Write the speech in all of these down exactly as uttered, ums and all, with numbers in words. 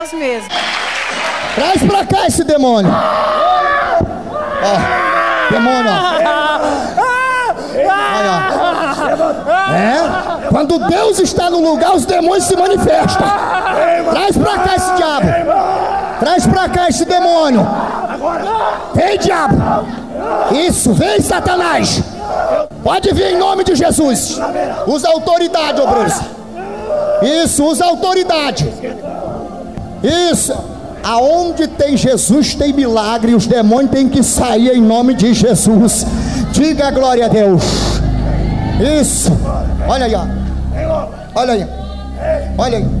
mesmo. Traz pra cá esse demônio. Ó, demônio, ó. Olha, ó. É? Quando Deus está no lugar, os demônios se manifestam. Traz pra cá esse diabo. Traz pra cá esse demônio. Vem, diabo. Isso, vem, Satanás. Pode vir em nome de Jesus. Usa autoridade, obreiros. Isso, usa autoridade. Isso. Aonde tem Jesus tem milagre. Os demônios têm que sair em nome de Jesus. Diga a glória a Deus. Isso. Olha aí, ó. Olha aí. Olha aí.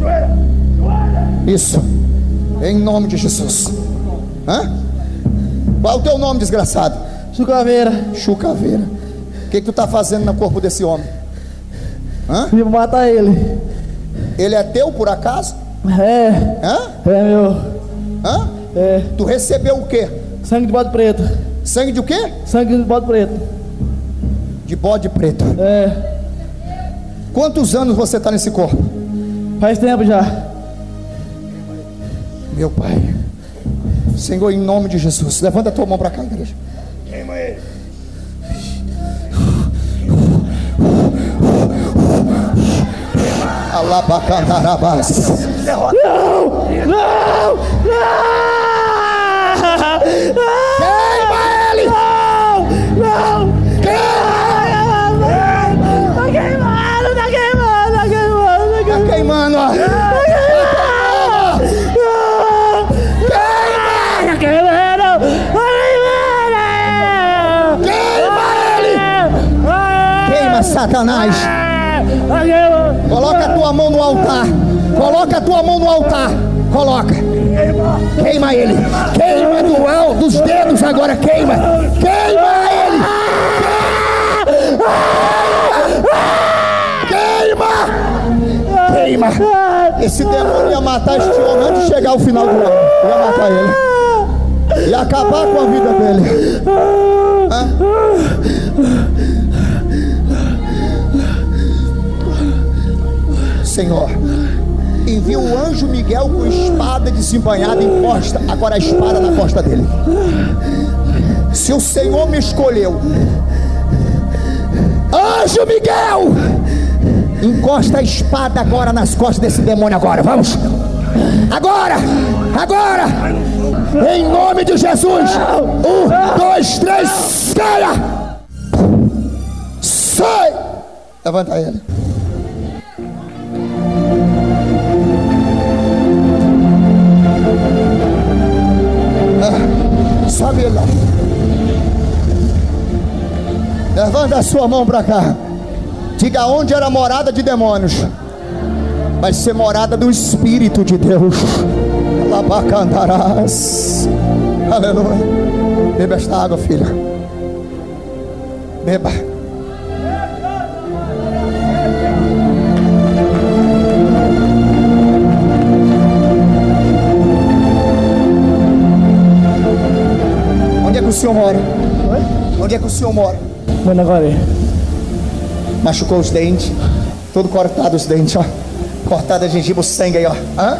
Isso. Em nome de Jesus. Hã? Qual é o teu nome, desgraçado? Chucaveira. Chucaveira. O que, que tu tá fazendo no corpo desse homem? Hã? Vim matar ele. Ele é teu por acaso? É. Hã? É meu. Hã? É. Tu recebeu o quê? Sangue de bode preto. Sangue de o quê? Sangue de bode preto. De bode preto. É. Quantos anos você tá nesse corpo? Faz tempo já. Meu Pai, Senhor, em nome de Jesus, levanta a tua mão para cá, igreja. Queima ele. Alabacandarabás. Não! Não! Não! Queima ele! Não! Não! Queima! Tá queimando, tá queimando, tá queimando, tá Tá queimando, ó. queimando! Tá queimando! Queima ele! Queima, Satanás. Coloca a tua mão no altar. Coloca a tua mão no altar. Coloca. Queima ele. Queima do alto dos dedos agora. Queima. Queima ele. Queima. Queima. Esse demônio ia matar este homem antes de chegar ao final do ano. Ia matar ele. Ia acabar com a vida dele. Hã? Senhor, envia o anjo Miguel com espada desembanhada em costa. Agora a espada na costa dele. Se o Senhor me escolheu, anjo Miguel, encosta a espada agora nas costas desse demônio. Agora, vamos. Agora, agora, em nome de Jesus. Um, dois, três, saia. Sai. Levanta ele. Sabe lá. Levanta a sua mão para cá. Diga onde era a morada de demônios. Vai ser morada do Espírito de Deus. Labacandarás. Aleluia. Beba esta água, filha. Beba. Onde é que o senhor mora? Oi? Onde é que o senhor mora? Mandaguari. Machucou os dentes. Todo cortado os dentes, ó. Cortado a gengiva, o sangue aí, ó. Hã?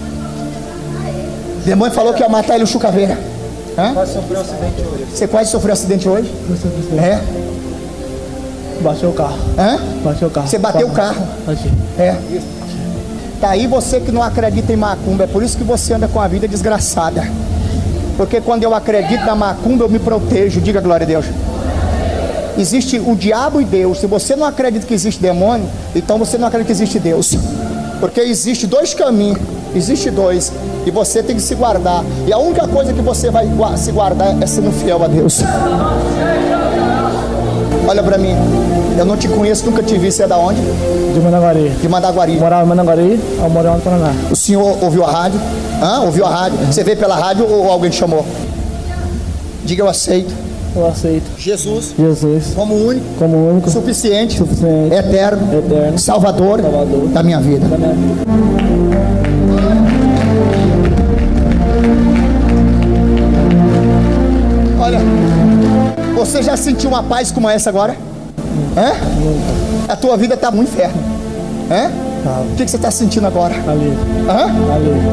O demônio falou que ia matar ele, o Chucaveira. Hã? Quase sofreu um acidente hoje. Você quase sofreu acidente hoje? É? Bateu o carro. Hã? Bateu o carro. Você bateu o carro? Aqui. É. Tá aí você que não acredita em macumba. É por isso que você anda com a vida desgraçada. Porque quando eu acredito na macumba, eu me protejo. Diga glória a Deus. Existe o diabo e Deus. Se você não acredita que existe demônio, então você não acredita que existe Deus. Porque existe dois caminhos. Existe dois. E você tem que se guardar. E a única coisa que você vai se guardar é sendo fiel a Deus. Olha pra mim. Eu não te conheço, nunca te vi. Você é da onde? De Mandaguari. De Mandaguari. Morava em Mandaguari, eu morava no Paraná. O senhor ouviu a rádio? Hã? Ouviu a rádio? Você veio pela rádio ou alguém te chamou? Diga eu aceito. Eu aceito. Jesus. Jesus. Como único. Como único. Suficiente. Suficiente. Eterno. Eterno. Salvador, Salvador. Da minha vida. Da minha vida. Olha. Você já sentiu uma paz como essa agora? Hã? A tua vida está no inferno. Hã? Tá. O que, que você está sentindo agora? Ali. Hã? Ali.